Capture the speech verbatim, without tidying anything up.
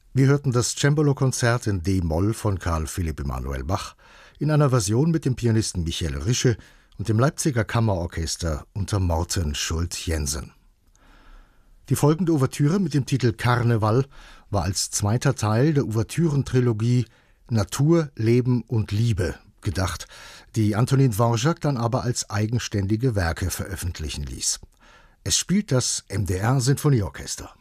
Wir hörten das Cembalo-Konzert in D-Moll von Carl Philipp Emanuel Bach in einer Version mit dem Pianisten Michael Rische und dem Leipziger Kammerorchester unter Morten Schult-Jensen. Die folgende Ouvertüre mit dem Titel Karneval war als zweiter Teil der Ouvertürentrilogie Natur, Leben und Liebe gedacht, die Antonin Dvorak dann aber als eigenständige Werke veröffentlichen ließ. Es spielt das M D R Sinfonieorchester.